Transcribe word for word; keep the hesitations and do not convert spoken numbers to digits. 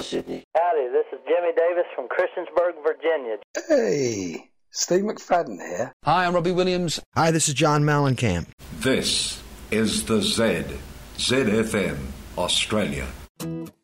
Sydney. Howdy, this is Jimmy Davis from Christiansburg, Virginia. Hey, Steve McFadden here. Hi, I'm Robbie Williams. Hi, this is John Mellencamp. This is the Z, Z F M, Australia.